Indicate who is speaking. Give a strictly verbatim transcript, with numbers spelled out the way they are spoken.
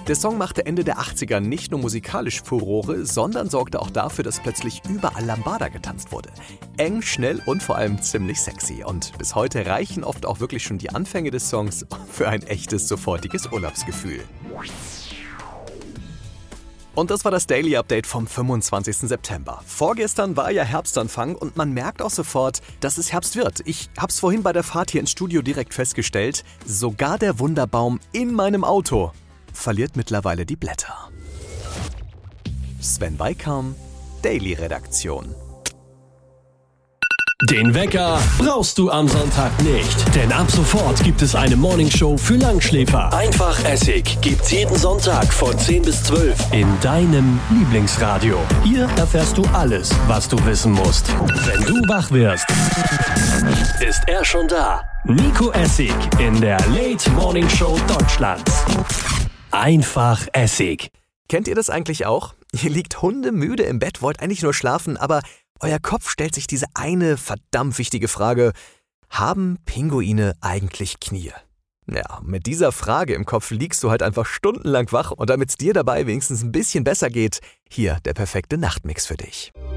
Speaker 1: Der Song machte Ende der achtziger nicht nur musikalisch Furore, sondern sorgte auch dafür, dass plötzlich überall Lambada getanzt wurde. Eng, schnell und vor allem ziemlich sexy. Und bis heute reichen oft auch wirklich schon die Anfänge des Songs für ein echtes, sofortiges Urlaubsgefühl. Und das war das Daily Update vom fünfundzwanzigsten September. Vorgestern war ja Herbstanfang und man merkt auch sofort, dass es Herbst wird. Ich hab's vorhin bei der Fahrt hier ins Studio direkt festgestellt. Sogar der Wunderbaum in meinem Auto verliert mittlerweile die Blätter. Sven Weikam, Daily Redaktion.
Speaker 2: Den Wecker brauchst du am Sonntag nicht, denn ab sofort gibt es eine Morningshow für Langschläfer. Einfach Essig gibt's jeden Sonntag von zehn bis zwölf in deinem Lieblingsradio. Hier erfährst du alles, was du wissen musst. Wenn du wach wirst, ist er schon da. Nico Essig in der Late Morning Show Deutschlands. Einfach Essig.
Speaker 1: Kennt ihr das eigentlich auch? Ihr liegt hundemüde im Bett, wollt eigentlich nur schlafen, aber euer Kopf stellt sich diese eine verdammt wichtige Frage: Haben Pinguine eigentlich Knie? Ja, mit dieser Frage im Kopf liegst du halt einfach stundenlang wach und damit es dir dabei wenigstens ein bisschen besser geht, hier der perfekte Nachtmix für dich.